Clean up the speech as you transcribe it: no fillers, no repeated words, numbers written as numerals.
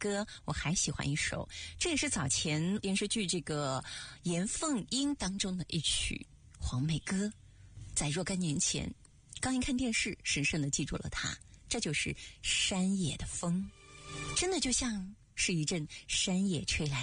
歌，我还喜欢一首，这也是早前电视剧这个严凤英当中的一曲《黄梅歌》。在若干年前，刚一看电视，深深地记住了它。这就是山野的风，真的就像是一阵山野吹来